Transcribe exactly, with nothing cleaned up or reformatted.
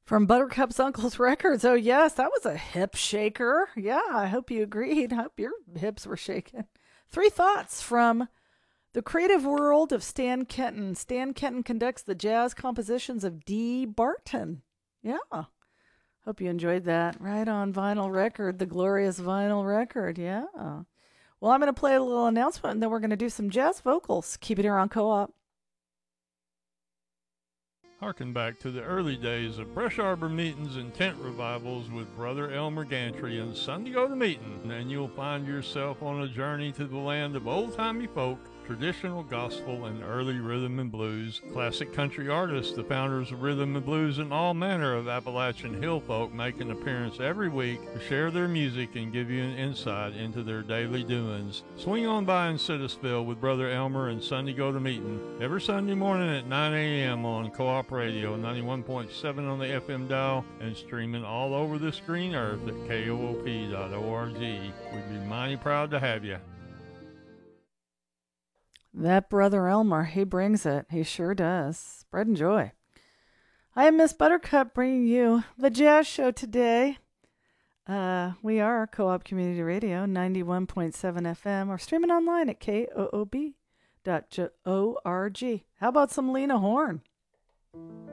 From Buttercup's Uncle's Records. Oh, yes, that was a hip shaker. Yeah, I hope you agreed. I hope your hips were shaking. Three thoughts from the creative world of Stan Kenton. Stan Kenton conducts the jazz compositions of D. Barton. Yeah. Hope you enjoyed that. Right on vinyl record, the glorious vinyl record. Yeah. Well, I'm going to play a little announcement, and then we're going to do some jazz vocals. Keep it here on Co-op. Harken back to the early days of Brush Arbor meetings and tent revivals with Brother Elmer Gantry and Sunday Go to Meeting, and you'll find yourself on a journey to the land of old-timey folk, traditional gospel, and early rhythm and blues. Classic country artists, the founders of rhythm and blues, and all manner of Appalachian hill folk make an appearance every week to share their music and give you an insight into their daily doings. Swing on by in Citisville with Brother Elmer and Sunday Go to Meeting every Sunday morning at nine a.m. on Co-op Radio, ninety-one point seven on the F M dial, and streaming all over this green earth at K O O P dot org. We'd be mighty proud to have you. That Brother Elmer, he brings it. He sure does. Spread and joy. I am Miss Buttercup bringing you the Jazz Show today. Uh, we are Co-op Community Radio, ninety-one point seven F M, or streaming online at K O O B dot org. How about some Lena Horne?